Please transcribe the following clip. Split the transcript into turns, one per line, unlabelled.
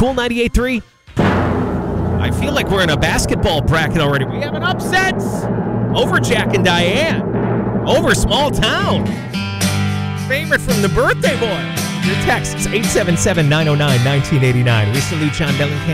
Cool 98.3. I feel like we're in a basketball bracket already. We have an upset over Jack and Diane. Over Small Town. Favorite from the birthday boy. Your texts 877-909-1989. We salute John Mellencamp.